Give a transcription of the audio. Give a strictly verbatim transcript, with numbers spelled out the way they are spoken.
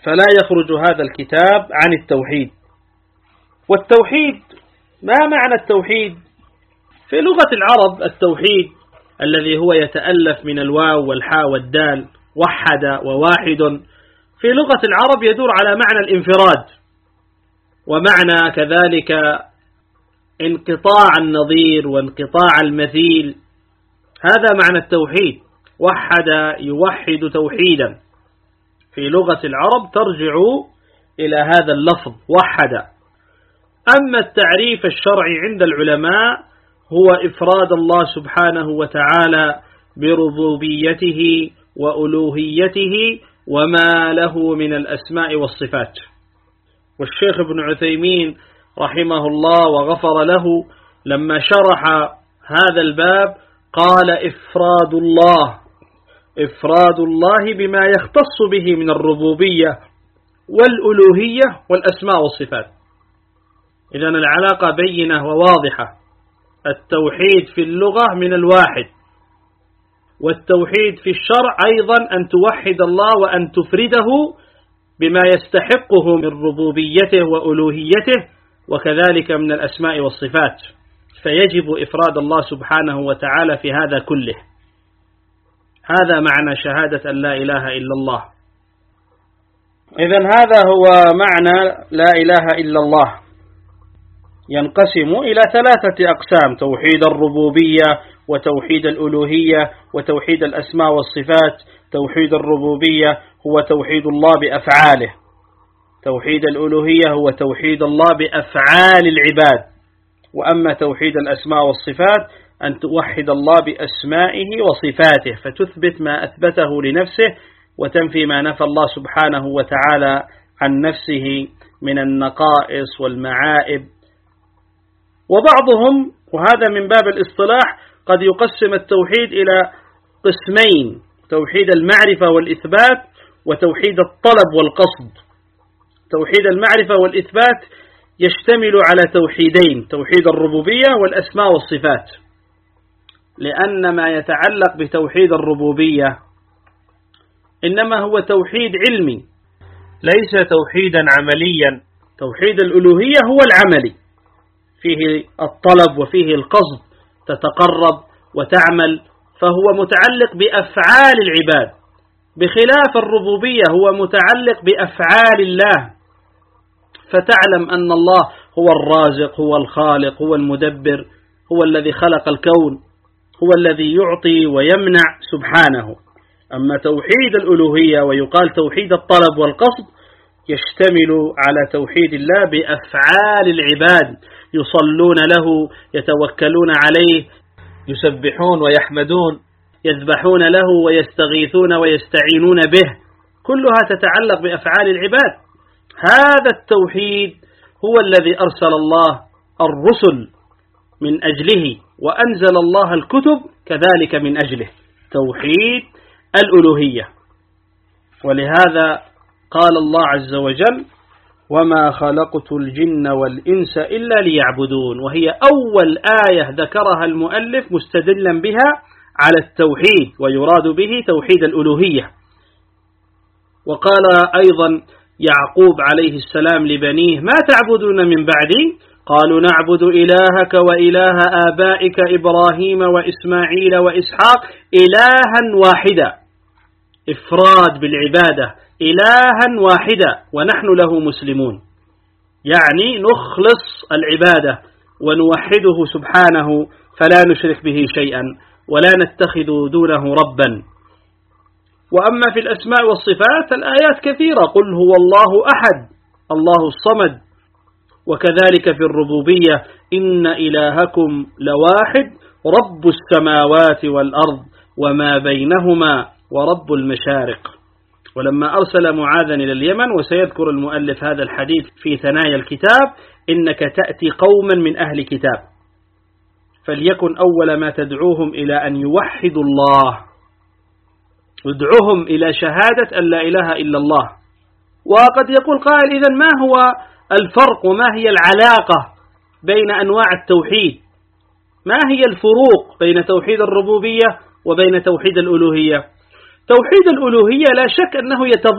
فلا يخرج هذا الكتاب عن التوحيد. والتوحيد، ما معنى التوحيد؟ في لغة العرب التوحيد الذي هو يتألف من الواو والحاء والدال، وحد وواحد، في لغة العرب يدور على معنى الانفراد، ومعنى كذلك انقطاع النظير وانقطاع المثيل. هذا معنى التوحيد، وحد يوحد توحيدا، في لغة العرب ترجع إلى هذا اللفظ وحد. أما التعريف الشرعي عند العلماء هو إفراد الله سبحانه وتعالى بربوبيته وألوهيته وما له من الأسماء والصفات. والشيخ ابن عثيمين رحمه الله وغفر له لما شرح هذا الباب قال إفراد الله إفراد الله بما يختص به من الربوبية والألوهية والأسماء والصفات. إذن العلاقة بينة وواضحة. التوحيد في اللغة من الواحد، والتوحيد في الشرع أيضا أن توحد الله وأن تفرده بما يستحقه من ربوبيته وألوهيته وكذلك من الأسماء والصفات، فيجب إفراد الله سبحانه وتعالى في هذا كله. هذا معنى شهادة أن لا إله إلا الله. إذن هذا هو معنى لا إله إلا الله. ينقسم إلى ثلاثة أقسام: توحيد الربوبية وتوحيد الألوهية وتوحيد الأسماء والصفات. توحيد الربوبية هو توحيد الله بأفعاله، توحيد الألوهية هو توحيد الله بأفعال العباد، وأما توحيد الأسماء والصفات أن توحد الله بأسمائه وصفاته، فتثبت ما أثبته لنفسه وتنفي ما نفى الله سبحانه وتعالى عن نفسه من النقائص والمعائب. وبعضهم، وهذا من باب الاصطلاح، قد يقسم التوحيد إلى قسمين: توحيد المعرفة والإثبات وتوحيد الطلب والقصد. توحيد المعرفة والإثبات يشتمل على توحيدين: توحيد الربوبية والأسماء والصفات، لأن ما يتعلق بتوحيد الربوبية إنما هو توحيد علمي ليس توحيدا عمليا. توحيد الألوهية هو العملي، فيه الطلب وفيه القصد، تتقرب وتعمل، فهو متعلق بأفعال العباد، بخلاف الربوبية هو متعلق بأفعال الله. فتعلم أن الله هو الرازق، هو الخالق، هو المدبر، هو الذي خلق الكون، هو الذي يعطي ويمنع سبحانه. أما توحيد الألوهية ويقال توحيد الطلب والقصد يشتمل على توحيد الله بأفعال العباد، يصلون له، يتوكلون عليه، يسبحون ويحمدون، يذبحون له ويستغيثون ويستعينون به، كلها تتعلق بأفعال العباد. هذا التوحيد هو الذي أرسل الله الرسل من أجله، وأنزل الله الكتب كذلك من أجله، توحيد الألوهية. ولهذا قال الله عز وجل: وما خلقت الجن والإنس إلا ليعبدون، وهي أول آية ذكرها المؤلف مستدلا بها على التوحيد، ويراد به توحيد الألوهية. وقال أيضا يعقوب عليه السلام لبنيه: ما تعبدون من بعدي؟ قالوا نعبد إلهك وإله آبائك إبراهيم وإسماعيل وإسحاق إلها واحدا، إفراد بالعبادة، إلها واحدا ونحن له مسلمون، يعني نخلص العبادة ونوحده سبحانه فلا نشرك به شيئا ولا نتخذ دونه ربا. وأما في الأسماء والصفات الآيات كثيرة: قل هو الله أحد الله الصمد. وكذلك في الربوبية: إن إلهكم لواحد رب السماوات والأرض وما بينهما ورب المشارق. ولما أرسل معاذا إلى اليمن، وسيذكر المؤلف هذا الحديث في ثنايا الكتاب: إنك تأتي قوما من أهل كتاب، فليكن أول ما تدعوهم إلى أن يوحدوا الله، ادعوهم إلى شهادة أن لا إله إلا الله. وقد يقول قائل: إذن ما هو الفرق وما هي العلاقة بين أنواع التوحيد؟ ما هي الفروق بين توحيد الربوبية وبين توحيد الألوهية؟ توحيد الألوهية لا شك أنه يتضمن